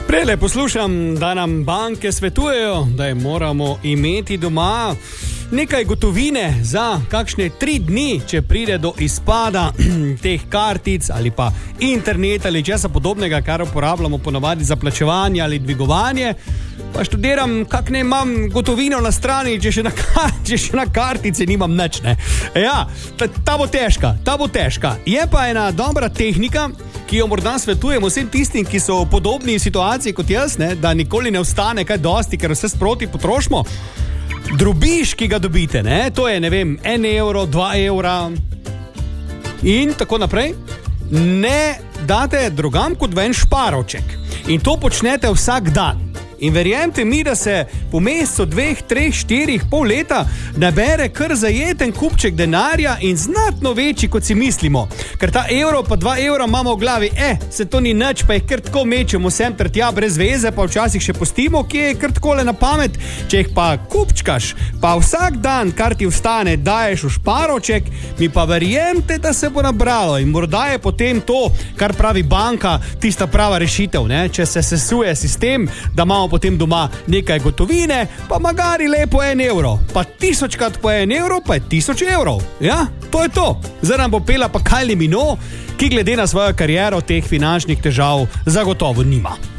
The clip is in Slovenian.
Prele poslušam, da nam banke svetujejo, da je moramo imeti doma nekaj gotovine za kakšne 3 dni, če pride do izpada teh kartic ali pa internet ali česa podobnega, kar uporabljamo ponavadi za plačevanje ali dvigovanje. Pa študiram, kak ne imam gotovino na strani, če še na kartici nimam nič, ne. Ja, ta bo težka. Je pa ena dobra tehnika, ki jo morda svetujem vsem tistim, ki so v podobni situaciji kot jaz, ne, da nikoli ne ostane kaj dosti, ker vse sproti potrošimo. Drobiž, ki ga dobite, ne, to je, ne vem, 1 evro, 2 evra in tako naprej, ne date drugam kot v en šparovček. In to počnete vsak dan. In verjemite mi, da se po mesecu 2, 3, 4, pol leta nabere kar zajeten kupček denarja in znatno večji, kot si mislimo. Ker ta evro pa 2 evra imamo v glavi, se to ni nič, pa jih kar tako mečemo sem ter tja brez veze, pa včasih še pustimo, ki je kar takole na pamet. Če jih pa kupčkaš, pa vsak dan, kar ti vstane, daješ v šparovček, mi pa verjemite, da se bo nabralo. In morda je potem to, kar pravi banka, tista prava rešitev, ne? Če se sesuje sistem, da imamo potem doma nekaj gotovine, pa magari lepo 1 evro, pa 1000krat po 1 evro, pa je 1000 evrov. Ja, to je to. Zdaj nam bo pela pa Kylie Minogue, ki glede na svojo kariero teh finančnih težav zagotovo nima.